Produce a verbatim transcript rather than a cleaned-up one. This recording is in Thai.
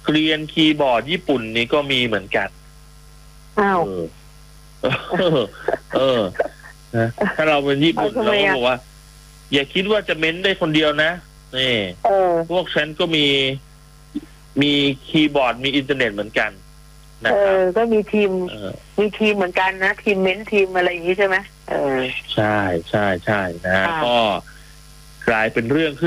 เกรียนคีย์บอร์ดญี่ปุ่นนี่ก็มีเหมือนกันอ้าวเออเออนะถ้าเราเป็นญี่ปุ่นเราก็บอกว่าอย่าคิดว่าจะเม้นได้คนเดียวนะนี่พวกฉันก็มีมีคีย์บอร์ดมีอินเทอร์เน็ตเหมือนกันนะครับก็มีทีมมีทีมเหมือนกันนะทีมเม้นทีมอะไรอย่างนี้ใช่ไหมเออใช่ใช่ใช่นะก็กลายเป็นเรื่องขึ้น